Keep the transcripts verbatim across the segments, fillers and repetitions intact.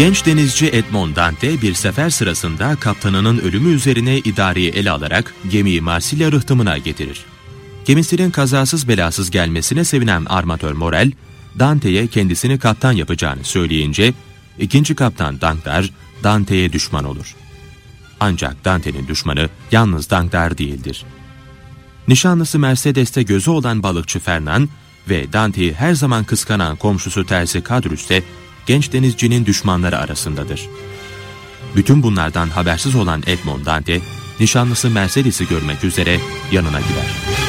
Genç denizci Edmond Dante bir sefer sırasında kaptanının ölümü üzerine idareyi ele alarak gemiyi Marsilya rıhtımına getirir. Gemisinin kazasız belasız gelmesine sevinen armatör Morel, Dante'ye kendisini kaptan yapacağını söyleyince ikinci kaptan Danglars Dante'ye düşman olur. Ancak Dante'nin düşmanı yalnız Danglars değildir. Nişanlısı Mercedes'te gözü olan balıkçı Fernand ve Dante'yi her zaman kıskanan komşusu terzi Cadrus de genç denizcinin düşmanları arasındadır. Bütün bunlardan habersiz olan Edmond Dante, nişanlısı Mercedes'i görmek üzere yanına gider.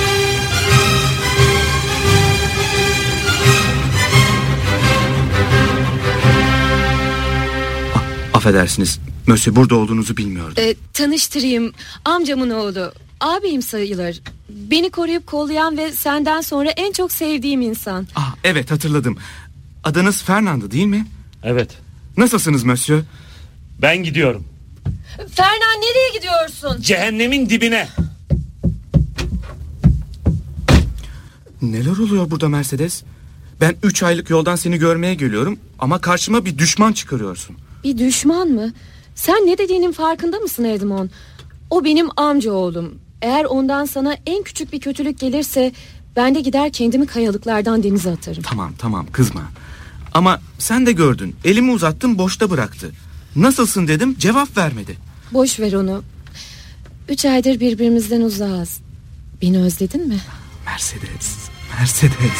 A- affedersiniz, Mösyö burada olduğunuzu bilmiyordum. E, tanıştırayım, amcamın oğlu. Abim sayılır. Beni koruyup kollayan ve senden sonra en çok sevdiğim insan. Ah, evet, hatırladım. Adınız Fernand'dı değil mi? Evet. Nasılsınız Mösyö? Ben gidiyorum. Fernand, nereye gidiyorsun? Cehennemin dibine. Neler oluyor burada Mercedes? Ben üç aylık yoldan seni görmeye geliyorum ama karşıma bir düşman çıkarıyorsun. Bir düşman mı? Sen ne dediğinin farkında mısın Edmond? O benim amca oğlum. Eğer ondan sana en küçük bir kötülük gelirse ben de gider kendimi kayalıklardan denize atarım. Tamam tamam, kızma. Ama sen de gördün, elimi uzattım, boşta bıraktı. Nasılsın dedim, cevap vermedi. Boş ver onu. Üç aydır birbirimizden uzağız. Beni özledin mi? Mercedes, Mercedes.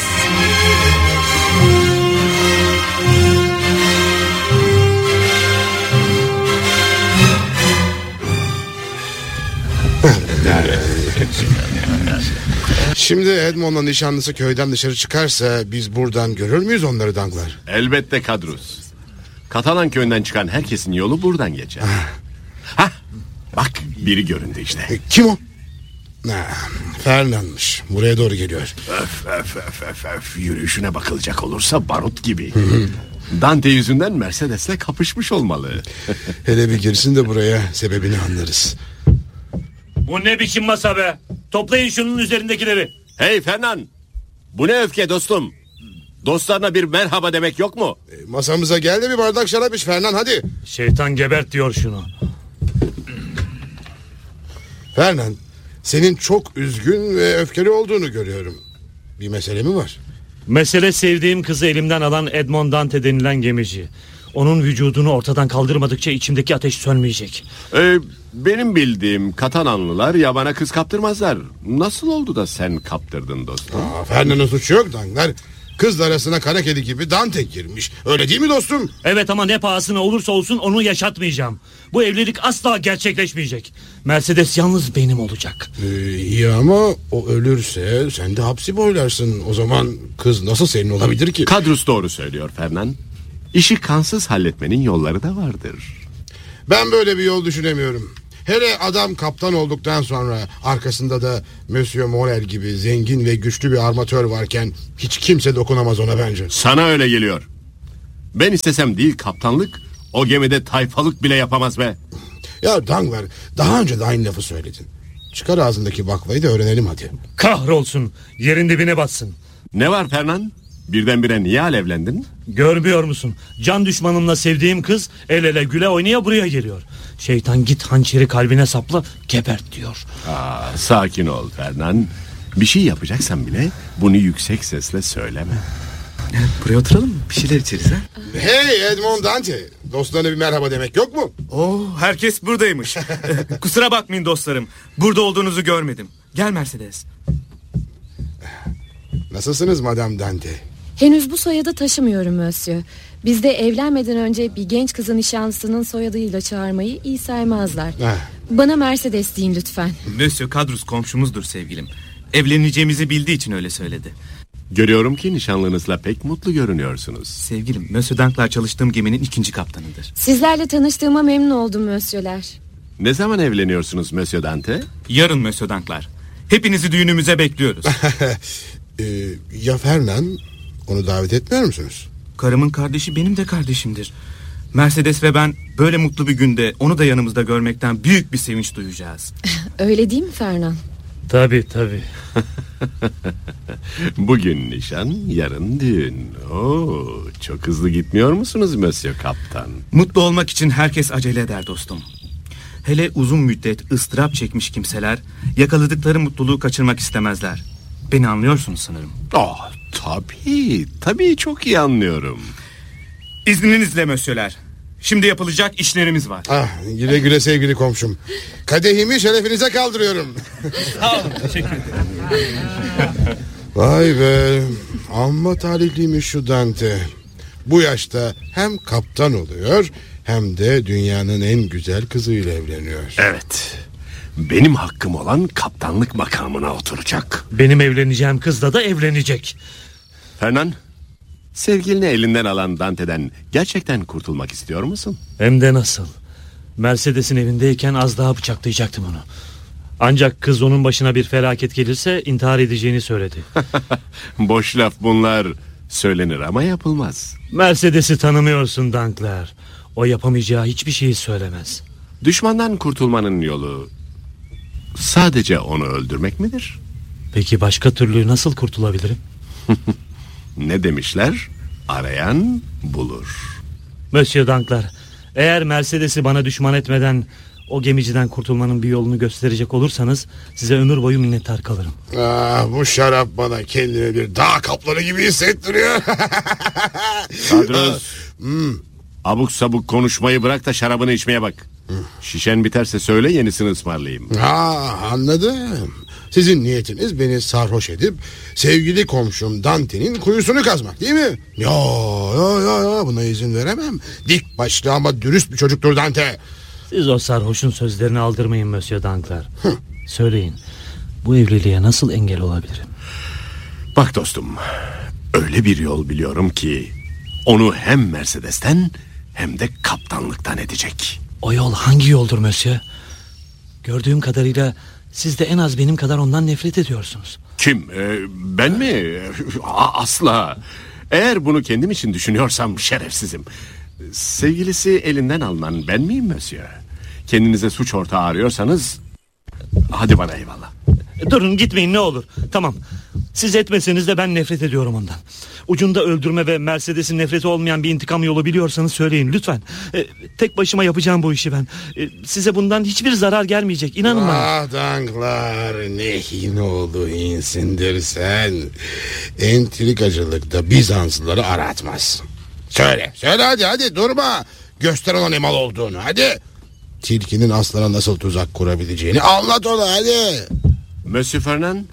Şimdi Edmond'la nişanlısı köyden dışarı çıkarsa biz buradan görür müyüz onları Danglars? Elbette Cadrus. Katalan köyünden çıkan herkesin yolu buradan geçer. Hah, bak biri göründü işte. E, kim o? Ha, Fernand'mış. Buraya doğru geliyor. Öf öf öf öf öf. Yürüyüşüne bakılacak olursa barut gibi. Dante yüzünden Mercedes'le kapışmış olmalı. Hele bir girsin de buraya, sebebini anlarız. Bu ne biçim masa be? Toplayın şunun üzerindekileri. Hey Fernand, bu ne öfke dostum? Dostlarına bir merhaba demek yok mu? E, masamıza gel de bir bardak şarap iç Fernand, hadi. Şeytan gebert diyor şunu. Fernand, senin çok üzgün ve öfkeli olduğunu görüyorum. Bir mesele mi var? Mesele sevdiğim kızı elimden alan Edmond Dante denilen gemici. Onun vücudunu ortadan kaldırmadıkça içimdeki ateş sönmeyecek. Ee, benim bildiğim Katalanlılar yabana kız kaptırmazlar. Nasıl oldu da sen kaptırdın dostum? Aa, Fernand'ın suçu yok Danglars. Kız arasına kara kedi gibi Dante girmiş. Öyle değil mi dostum? Evet, ama ne pahasına olursa olsun onu yaşatmayacağım. Bu evlilik asla gerçekleşmeyecek. Mercedes yalnız benim olacak. Ee, iyi ama o ölürse sen de hapsi boylarsın. O zaman kız nasıl senin olabilir ki? Cadrus doğru söylüyor Fernand. İşi kansız halletmenin yolları da vardır. Ben böyle bir yol düşünemiyorum. Hele adam kaptan olduktan sonra arkasında da Monsieur Morel gibi zengin ve güçlü bir armatör varken hiç kimse dokunamaz ona bence. Sana öyle geliyor. Ben istesem değil kaptanlık, o gemide tayfalık bile yapamaz be. Ya Danglars, daha önce de aynı lafı söyledin. Çıkar ağzındaki baklayı da öğrenelim hadi. Kahrolsun, yerin dibine batsın. Ne var Fernand? Birdenbire niye alevlendin? Görmüyor musun? Can düşmanımla sevdiğim kız el ele güle oynaya buraya geliyor. Şeytan git hançeri kalbine sapla, gebert diyor. Aa, sakin ol Fernand. Bir şey yapacaksan bile bunu yüksek sesle söyleme. Buraya oturalım mı? Bir şeyler içeriz ha? Hey Edmond Dante, dostlarına bir merhaba demek yok mu? Oo, herkes buradaymış. Kusura bakmayın dostlarım, burada olduğunuzu görmedim. Gel Mercedes. Nasılsınız Madame Dante? Henüz bu soyadı taşımıyorum Mösyö. Bizde evlenmeden önce bir genç kızın nişanlısının soyadıyla çağırmayı iyi saymazlar. Heh. Bana Mercedes deyin lütfen. Monsieur Cadrus komşumuzdur sevgilim. Evleneceğimizi bildiği için öyle söyledi. Görüyorum ki nişanlınızla pek mutlu görünüyorsunuz. Sevgilim, Monsieur Danglars çalıştığım geminin ikinci kaptanıdır. Sizlerle tanıştığıma memnun oldum Mösyöler. Ne zaman evleniyorsunuz Monsieur Dante? Yarın Monsieur Danglars. Hepinizi düğünümüze bekliyoruz. ee, ya Fernand, onu davet etmiyor musunuz? Karımın kardeşi benim de kardeşimdir. Mercedes ve ben böyle mutlu bir günde onu da yanımızda görmekten büyük bir sevinç duyacağız. Öyle değil mi Fernand? Tabii tabii. Bugün nişan, yarın düğün. Oo, çok hızlı gitmiyor musunuz Monsieur Kaptan? Mutlu olmak için herkes acele eder dostum. Hele uzun müddet ıstırap çekmiş kimseler yakaladıkları mutluluğu kaçırmak istemezler. Beni anlıyorsunuz sanırım. Oh, tabii, tabii çok iyi anlıyorum. İzninizle mösyöler. Şimdi yapılacak işlerimiz var. Ah, güle güle sevgili komşum. Kadehimi şerefinize kaldırıyorum. Sağ olun, teşekkür ederim. Vay be, amma talihliymiş şu Dante. Bu yaşta hem kaptan oluyor hem de dünyanın en güzel kızıyla evleniyor. Evet, benim hakkım olan kaptanlık makamına oturacak. Benim evleneceğim kızla da evlenecek. Fernan, sevgilini elinden alan Dante'den gerçekten kurtulmak istiyor musun? Hem de nasıl. Mercedes'in evindeyken az daha bıçaklayacaktım onu. Ancak kız onun başına bir felaket gelirse intihar edeceğini söyledi. Boş laf bunlar. Söylenir ama yapılmaz. Mercedes'i tanımıyorsun Dankler. O yapamayacağı hiçbir şeyi söylemez. Düşmandan kurtulmanın yolu sadece onu öldürmek midir? Peki başka türlü nasıl kurtulabilirim? Ne demişler? Arayan bulur. Monsieur Dankler, eğer Mercedes'i bana düşman etmeden o gemiciden kurtulmanın bir yolunu gösterecek olursanız size ömür boyu minnettar kalırım. Ah, bu şarap bana kendimi bir dağ kaplanı gibi hissettiriyor. Kadros, hmm. abuk sabuk konuşmayı bırak da şarabını içmeye bak. Hmm. Şişen biterse söyle, yenisini ısmarlayayım. Ha, anladım. Sizin niyetiniz beni sarhoş edip sevgili komşum Dante'nin kuyusunu kazmak, değil mi? Ya ya ya, ya buna izin veremem. Dik başlı ama dürüst bir çocuktur Dante. Siz o sarhoşun sözlerini aldırmayın Monsieur Dankler. Söyleyin, bu evliliğe nasıl engel olabilirim? Bak dostum, öyle bir yol biliyorum ki onu hem Mercedes'ten hem de kaptanlıktan edecek. O yol hangi yoldur Monsieur? Gördüğüm kadarıyla siz de en az benim kadar ondan nefret ediyorsunuz. Kim? Ee, ben mi? Asla. Eğer bunu kendim için düşünüyorsam şerefsizim. Sevgilisi elinden alınan ben miyim Monsieur? Kendinize suç ortağı arıyorsanız hadi bana eyvallah. Durun, gitmeyin ne olur. Tamam, siz etmeseniz de ben nefret ediyorum ondan. Ucunda öldürme ve Mercedes'in nefreti olmayan bir intikam yolu biliyorsanız söyleyin lütfen. Ee, tek başıma yapacağım bu işi ben. Ee, size bundan hiçbir zarar gelmeyecek, inanın bana. Ah Danklar, ne hinoğlu insindir sen. Entrikacılıkta Bizanslıları aratmaz. Söyle, söyle hadi hadi, durma. Göster ona ne mal olduğunu, hadi. Tilkinin aslana nasıl tuzak kurabileceğini anlat ona, hadi. Monsieur Fernan,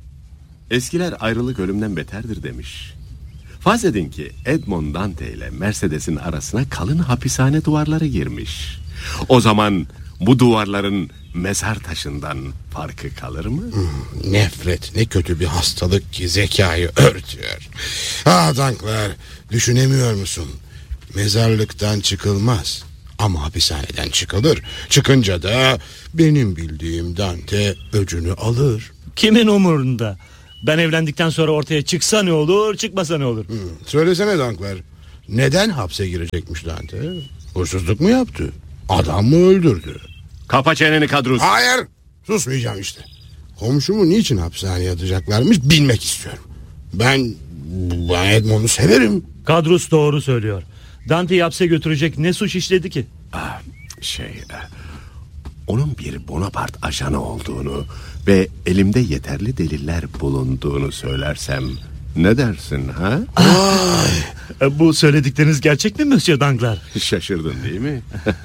eskiler ayrılık ölümden beterdir demiş. Farz edin ki Edmond Dante ile Mercedes'in arasına kalın hapishane duvarları girmiş. O zaman bu duvarların mezar taşından farkı kalır mı? Hmm, nefret ne kötü bir hastalık ki zekayı örtüyor. Ah Danklar, düşünemiyor musun? Mezarlıktan çıkılmaz ama hapishaneden çıkılır. Çıkınca da benim bildiğim Dante öcünü alır. Kimin umurunda? Ben evlendikten sonra ortaya çıksa ne olur, çıkmasa ne olur? Hmm, söylesene Danklar, neden hapse girecekmiş Dante? Hırsızlık mı yaptı? Adam mı öldürdü? Kapa çeneni Kadrus. Hayır, susmayacağım işte. Komşumu niçin hapishaneye atacaklarmış bilmek istiyorum. Ben, ben Edmond'u severim. Kadrus doğru söylüyor. Dante'yi hapse götürecek ne suç işledi ki? Ah, şey, onun bir Bonaparte ajanı olduğunu ve elimde yeterli deliller bulunduğunu söylersem ne dersin ha? Ay. Bu söyledikleriniz gerçek mi Monsieur Dankler? Şaşırdın değil mi?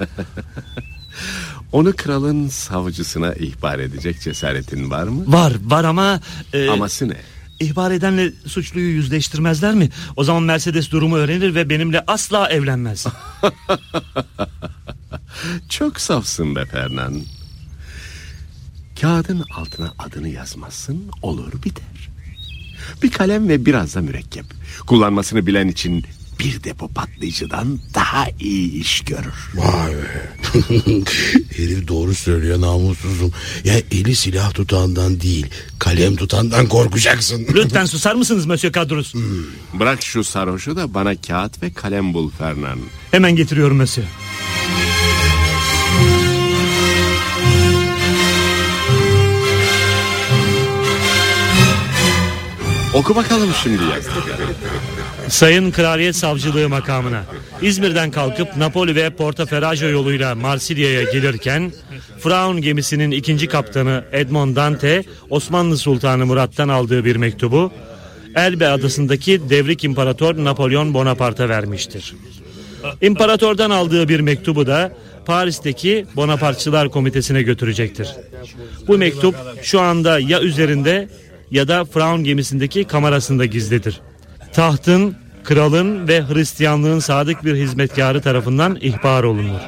Onu kralın savcısına ihbar edecek cesaretin var mı? Var var ama... E, Aması ne? İhbar edenle suçluyu yüzleştirmezler mi? O zaman Mercedes durumu öğrenir ve benimle asla evlenmez. Çok safsın be Fernan. Kağıdın altına adını yazmazsın, olur biter. Bir kalem ve biraz da mürekkep. Kullanmasını bilen için bir depo patlayıcıdan daha iyi iş görür. Vay be. Herif doğru söylüyor, namussuzum. Ya eli silah tutandan değil, kalem tutandan korkacaksın. Lütfen susar mısınız Monsieur Kadrus? Hmm. Bırak şu sarhoşu da bana kağıt ve kalem bul Fernan. Hemen getiriyorum Monsieur. Oku bakalım şimdi yazdıkları. Sayın Kraliyet Savcılığı makamına İzmir'den kalkıp Napoli ve Portoferraggio yoluyla Marsilya'ya gelirken Fraun gemisinin ikinci kaptanı Edmond Dante Osmanlı Sultanı Murat'tan aldığı bir mektubu Elbe adasındaki devrik İmparator Napolyon Bonaparte'a vermiştir. İmparatordan aldığı bir mektubu da Paris'teki Bonapartçılar Komitesi'ne götürecektir. Bu mektup şu anda ya üzerinde ya da Fraun gemisindeki kamerasında gizlidir. Tahtın, kralın ve Hristiyanlığın sadık bir hizmetkarı tarafından ihbar olunur.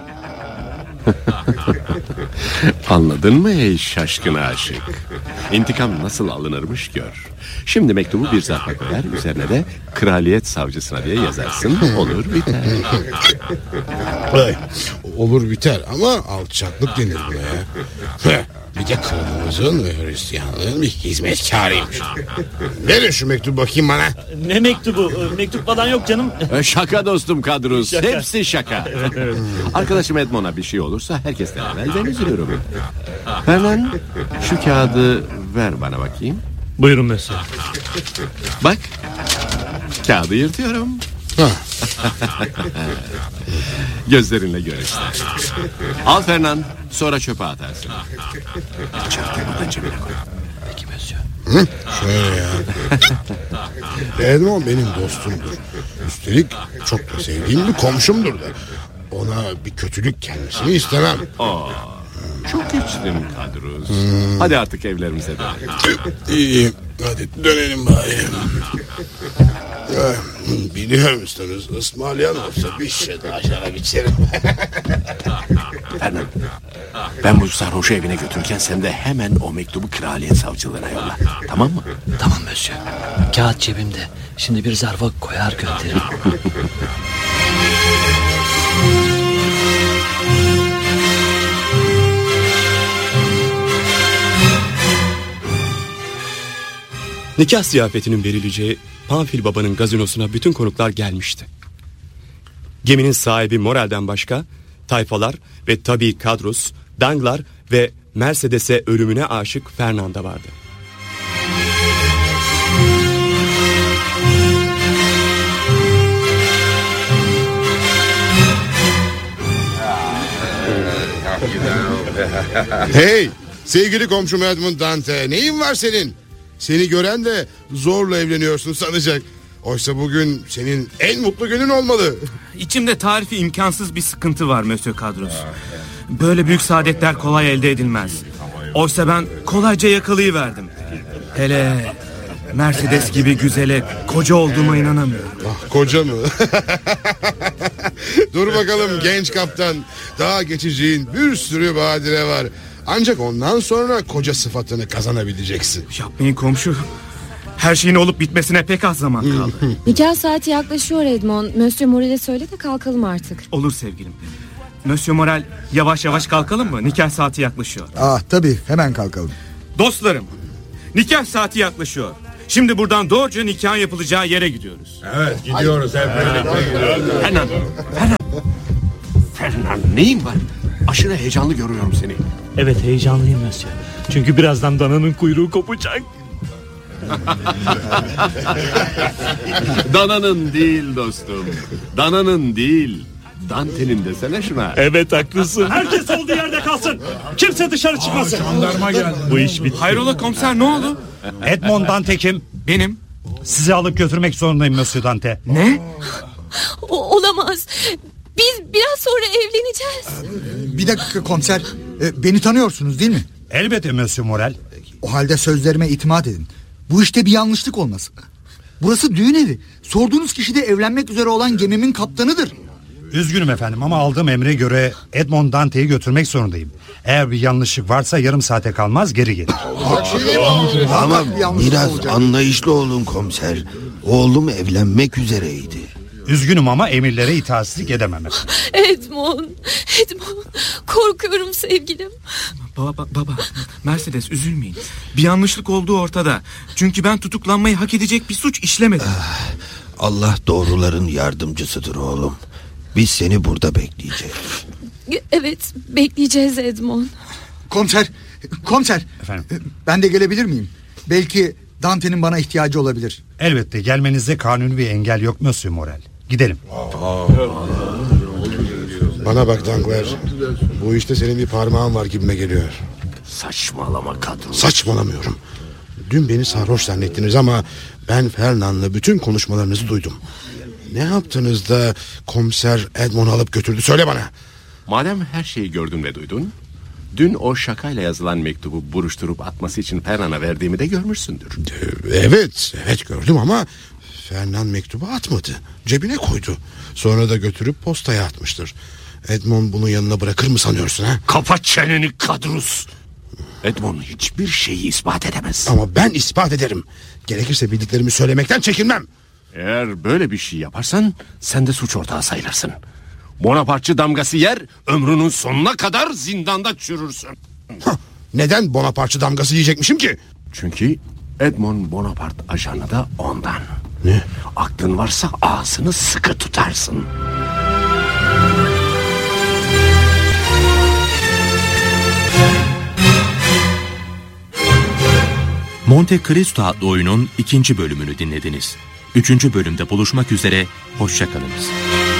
Anladın mı ey şaşkın aşık? İntikam nasıl alınırmış gör. Şimdi mektubu bir zarfa koyar, üzerine de kraliyet savcısına diye yazarsın. Olur biter. Ay, olur biter ama alçaklık denir buna ya. Bir de kralımızın ve Hristiyanlığın bir hizmetkarıymış. Verin şu mektubu bakayım bana. Ne mektubu? Mektup falan yok canım. Şaka dostum Kadrus. Şaka. Hepsi şaka. Evet, evet. Arkadaşım Edmond'a bir şey olursa herkesten evvel ben üzülüyorum. Hemen şu kağıdı ver bana bakayım. Buyurun mesela. Bak. Kağıdı yırtıyorum. Gözlerinle gör işte. Al Fernan, sonra çöpe atarsın. Çantamı da cebine koy. Peki monsieur. Hı? Şöyle ya. Edmond benim dostumdur. Üstelik çok da sevdiğim bir komşumdur da. Ona bir kötülük gelmesini istemem. Aa, çok içtim Kadrus. Hmm. Hadi artık evlerimize dönelim. İyi, hadi dönelim bari. Biliyor musunuz, ısmarlayan olsa bir şey daha şarap içerim. Fernan, ben bu sarhoşu evine götürürken sen de hemen o mektubu kraliyet savcılığına yolla. Tamam mı? Tamam monsieur. Kağıt cebimde. Şimdi bir zarfa koyar gönderirim. Nikah ziyafetinin verileceği Pamfil Baba'nın gazinosuna bütün konuklar gelmişti. Geminin sahibi Morel'den başka tayfalar ve tabii Kadrus, Danglar ve Mercedes'e ölümüne aşık Fernanda vardı. Hey, sevgili komşum Edmond Dante, neyin var senin? Seni gören de zorla evleniyorsun sanacak. Oysa bugün senin en mutlu günün olmalı. İçimde tarifi imkansız bir sıkıntı var Monsieur Kadros. Böyle büyük saadetler kolay elde edilmez. Oysa ben kolayca yakalayıverdim. Hele Mercedes gibi güzele koca olduğuma inanamıyorum. Ah, koca mı? Dur bakalım genç kaptan. Daha geçeceğin bir sürü badire var. Ancak ondan sonra koca sıfatını kazanabileceksin. Yapmayın komşu. Her şeyin olup bitmesine pek az zaman kaldı. Nikah saati yaklaşıyor Edmond. Monsieur Morel'e söyle de kalkalım artık. Olur sevgilim. Monsieur Morel, yavaş yavaş kalkalım mı? Nikah saati yaklaşıyor. Ah tabii, hemen kalkalım. Dostlarım, nikah saati yaklaşıyor. Şimdi buradan doğruca nikahın yapılacağı yere gidiyoruz. Evet, gidiyoruz hep birlikte gidiyoruz. Fernan, Fernan. Fernan, neyin var? Aşırı heyecanlı görüyorum seni. Evet, heyecanlıyım monsieur. Çünkü birazdan dananın kuyruğu kopacak. Dananın değil dostum. Dananın değil. Dante'nin desene şuna. Evet, haklısın. Herkes olduğu yerde kalsın. Kimse dışarı çıkmasın. Aa, jandarma geldi. Bu iş bitti. Hayrola komiser, ne oldu? Edmond Dante kim? Benim. Sizi alıp götürmek zorundayım Monsieur Dante. Ne? O, olamaz. Biz biraz sonra evleneceğiz. Bir dakika komiser, e, beni tanıyorsunuz değil mi? Elbette Monsieur Morel. O halde sözlerime itimat edin. Bu işte bir yanlışlık olmasın. Burası düğün evi. Sorduğunuz kişi de evlenmek üzere olan gemimin kaptanıdır. Üzgünüm efendim ama aldığım emre göre Edmond Dante'yi götürmek zorundayım. Eğer bir yanlışlık varsa yarım saate kalmaz geri gelir. Ama biraz anlayışlı olun komiser. Oğlum evlenmek üzereydi. Üzgünüm ama emirlere itaatsizlik edemem efendim. Edmond, Edmond, korkuyorum sevgilim. Baba, baba, Mercedes üzülmeyin. Bir yanlışlık olduğu ortada. Çünkü ben tutuklanmayı hak edecek bir suç işlemedim. Allah doğruların yardımcısıdır oğlum. Biz seni burada bekleyeceğiz. Evet, bekleyeceğiz Edmond. Komiser, komiser. Efendim? Ben de gelebilir miyim? Belki Dante'nin bana ihtiyacı olabilir. Elbette gelmenizde kanuni bir engel yok Monsieur Morel. Gidelim. Bana bak Danglars. Bu işte senin bir parmağın var gibime geliyor. Saçmalama Kadros. Saçmalamıyorum. Dün beni sarhoş zannettiniz ama ben Fernand'la bütün konuşmalarınızı duydum. Ne yaptınız da komiser Edmond'u alıp götürdü, söyle bana. Madem her şeyi gördün ve duydun, dün o şakayla yazılan mektubu buruşturup atması için Fernand'a verdiğimi de görmüşsündür. Evet, evet gördüm ama Fernand mektubu atmadı. Cebine koydu. Sonra da götürüp postaya atmıştır. Edmond bunu yanına bırakır mı sanıyorsun ha? Kapa çeneni Kadros. Edmond hiçbir şeyi ispat edemez. Ama ben ispat ederim. Gerekirse bildiklerimi söylemekten çekinmem. Eğer böyle bir şey yaparsan sen de suç ortağı sayılırsın. Bonapartçı damgası yer, ömrünün sonuna kadar zindanda çürürsün. Hah, neden Bonapartçı damgası yiyecekmişim ki? Çünkü Edmond Bonaparte ajanı da ondan. Ne? Aklın varsa ağzını sıkı tutarsın. Monte Cristo adlı oyunun ikinci bölümünü dinlediniz. Üçüncü bölümde buluşmak üzere, hoşça kalınız.